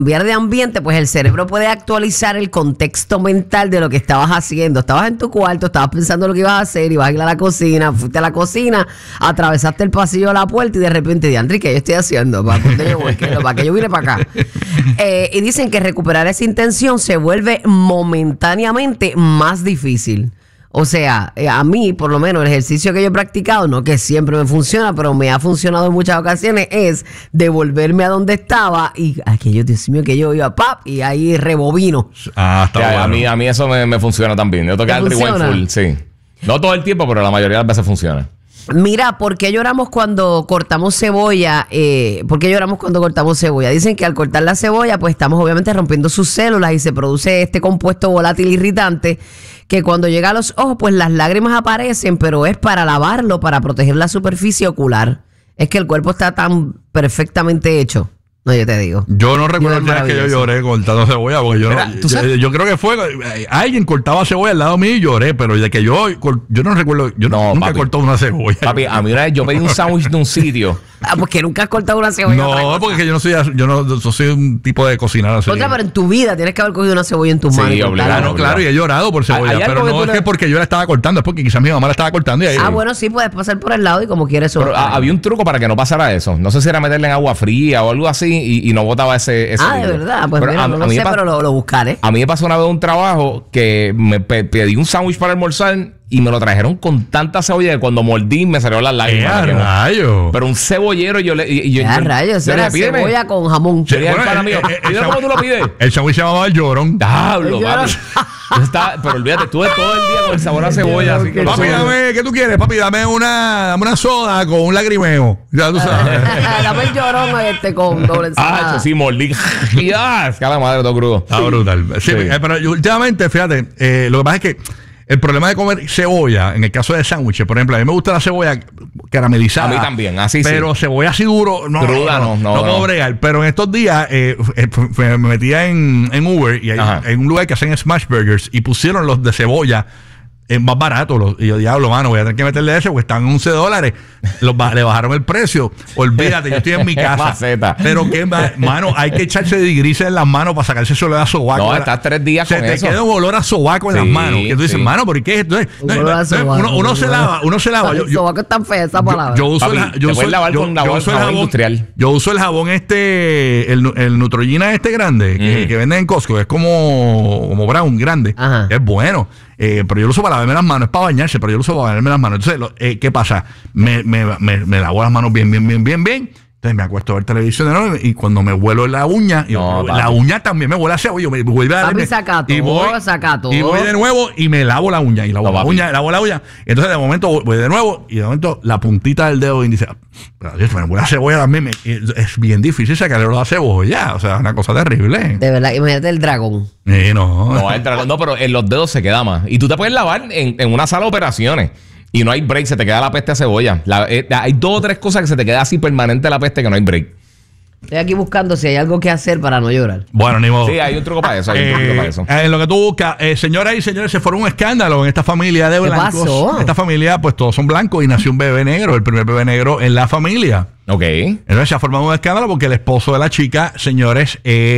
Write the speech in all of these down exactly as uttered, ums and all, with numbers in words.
cambiar de ambiente, pues el cerebro puede actualizar el contexto mental de lo que estabas haciendo. Estabas en tu cuarto, estabas pensando lo que ibas a hacer, ibas a ir a la cocina, fuiste a la cocina, atravesaste el pasillo de la puerta y de repente, Diandri, ¿qué yo estoy haciendo? ¿Para qué yo, voy? ¿Para qué yo vine para acá? Eh, y dicen que recuperar esa intención se vuelve momentáneamente más difícil. O sea, eh, a mí, por lo menos, el ejercicio que yo he practicado, no que siempre me funciona, pero me ha funcionado en muchas ocasiones, es devolverme a donde estaba y aquello, Dios mío, que yo iba pap y ahí rebobino. Ah, está ya, bueno. a, mí, a mí eso me, me funciona también. Yo toqué el rewind full, sí. No todo el tiempo, pero la mayoría de las veces funciona. Mira, ¿por qué lloramos cuando cortamos cebolla? Eh, ¿Por qué lloramos cuando cortamos cebolla? Dicen que al cortar la cebolla, pues estamos obviamente rompiendo sus células y se produce este compuesto volátil irritante que cuando llega a los ojos, pues las lágrimas aparecen, pero es para lavarlo, para proteger la superficie ocular. Es que el cuerpo está tan perfectamente hecho. No, yo te digo. Yo no recuerdo el día que yo lloré cortando cebolla, porque yo, Mira, no, ¿tú yo, yo creo que fue eh, alguien cortaba cebolla al lado mío y lloré, pero de que yo yo no recuerdo, yo No, nunca papi. he cortado una cebolla. Papi, a mí una vez yo pedí un sándwich de un sitio. Ah, porque nunca has cortado una cebolla. No, porque es que yo no soy yo no yo soy un tipo de cocinar así. Contra, pero en tu vida tienes que haber cogido una cebolla en tus Sí, manos. y obligado. cortarla. Claro, claro, y he llorado por cebolla, Hay- hay pero algo que no tú es le- que porque yo la estaba cortando, es porque quizás mi mamá la estaba cortando y ahí. Ah, bueno, sí, puedes pasar por el lado y como quieres eso. Pero a- había un truco para que no pasara eso. No sé si era meterle en agua fría o algo así y, y no botaba ese, ese Ah, de líquido. verdad. Pues Pero mira, a- no a lo mí sé, me pa- pero lo, lo buscaré. A mí me pasó una vez un trabajo que me pe- pedí un sándwich para almorzar y me lo trajeron con tanta cebolla que cuando mordí me salieron las ¡Qué lágrimas. me quemó. rayo! Pero un cebollero y yo le... Y, y yo, Ya, yo- rayos, yo eso le era dije, "Pídeme". cebolla con jamón. Yo le dije al Bueno, pana mío, el- el- "Pídeme el como tú lo pides". El sándwich se llamaba el llorón. Diablo, El papi. Yo estaba- pero olvídate, estuve todo el día con el sabor a cebolla. Así que Papi, dame, ¿qué tú quieres? Papi, dame una, dame una soda con un lagrimeo. Ya tú sabes. Dame el llorón a este con doble Ah, ensalada. sí, mordí. Y ah, es que a la madre todo crudo. Está brutal. Sí, Sí. eh, pero yo, últimamente, fíjate, eh, lo que pasa es que el problema de comer cebolla, en el caso de sándwiches, por ejemplo, a mí me gusta la cebolla caramelizada. A mí también, así sí. Pero cebolla así duro, no, Cruda, no, no, puedo no. bregar. Pero en estos días eh, eh, fu- fu- me metía en, en Uber y hay, Ajá. hay un lugar que hacen smash burgers y pusieron los de cebolla. Es más barato. Los, y yo, diablo, mano, voy a tener que meterle ese porque están once dólares. Los, ba- le bajaron el precio. Olvídate, yo estoy en mi casa. Maceta. Pero que, ma- mano, hay que echarse de gris en las manos para sacarse eso de sobaco. No, estás tres días Se con te eso. queda un olor a sobaco en Sí, las manos. Que tú dices, sí. mano, ¿por qué? Entonces, Un olor a entonces, sobaco, uno, uno un se olor a- lava, uno se lava. Yo, Ay, yo, sobaco es tan fea esa palabra. yo uso Papi, el, te yo puedes uso el- lavar yo- con yo jabón- uso el jabón jabón industrial. Yo uso el jabón este, el, el Neutrogena este grande, que, Mm. que venden en Costco, es como, como brown, grande. Ajá. Es bueno. Eh, pero yo lo uso para lavarme las manos, es para bañarse, pero yo lo uso para lavarme las manos. Entonces, lo- eh, ¿qué pasa? Me, me, me, me lavo las manos bien, bien, bien, bien, bien. Entonces me acuesto a ver televisión de nuevo y cuando me huelo la uña, y No, la papi. uña también me huele a cebolla. Me vuelve a Papi, darme- saca y todo, voy, saca todo. y voy de nuevo y me lavo la uña. Y lavo No, la papi. uña, lavo la uña. Entonces de momento voy de nuevo y de momento la puntita del dedo índice. Pero Dios, me huele a cebolla también. me- es bien difícil sacarle la cebolla. O sea, es una cosa terrible. De verdad, imagínate el dragón. Eh, no. No, el dragón- no, pero en los dedos se queda más. Y tú te puedes lavar en, en una sala de operaciones. Y no hay break, se te queda la peste a cebolla. La- eh, hay dos o tres cosas que se te queda así permanente la peste que no hay break. Estoy aquí buscando si hay algo que hacer para no llorar. Bueno, ni modo. Sí, hay un truco para eso. Hay un truco para Eh, eso. en lo que tú buscas, eh, señoras y señores, se formó un escándalo en esta familia de ¿Qué blancos. pasó? Esta familia, pues todos son blancos y nació un bebé negro, el primer bebé negro en la familia. Ok. Entonces se ha formado un escándalo porque el esposo de la chica, señores,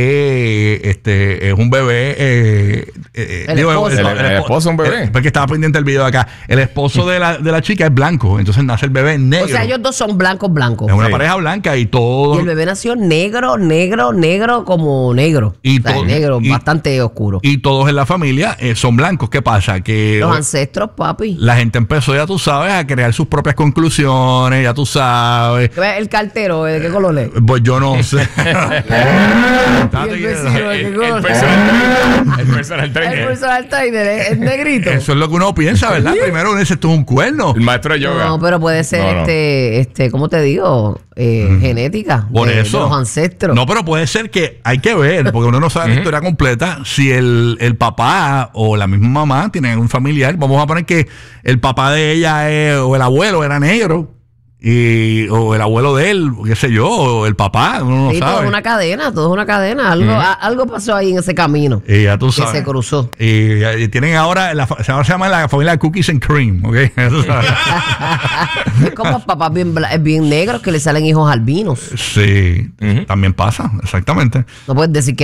eh, este, es un bebé. Eh, eh, El esposo. El- el esposo es un bebé. eh, porque estaba pendiente el video de acá. El esposo de la, de la chica es blanco, entonces nace el bebé negro. O sea, ellos dos son blancos, blancos. es una Sí. pareja blanca y todo. Y el bebé nació negro, negro, negro como negro. Y O sea, todo- negro, y- bastante oscuro. Y todos en la familia eh, son blancos. ¿Qué pasa? Que Los ancestros, papi. la gente empezó, ya tú sabes, a crear sus propias conclusiones, ya tú sabes. El cartero, ¿de qué color es? Pues yo no sé. Y el vecino, ¿de qué El, color? el personal, el personal El trainer. personal trainer es, es negrito. Eso es lo que uno piensa, ¿verdad? Primero uno dice, esto es un cuerno. El maestro de yoga. No, pero puede ser No, no. este, este, ¿cómo te digo? Eh, Genética. Por de, eso. de los ancestros. No, pero puede ser que hay que ver, porque uno no sabe la historia completa, si el, el papá o la misma mamá tienen un familiar. Vamos a poner que el papá de ella es- o el abuelo era negro y, o el abuelo de él, qué sé yo, o el papá, uno no Sí, todo sabe. es una cadena, todo es una cadena. Algo, Mm. a- algo pasó ahí en ese camino. Y ya tú que sabes. se cruzó. Y, y tienen ahora, la, fa- se llama la familia Cookies and Cream, ¿ok? Tú sabes. Es como papás bien, bla- bien negros que le salen hijos albinos. Sí, Ujú. también pasa, exactamente. No puedes decir que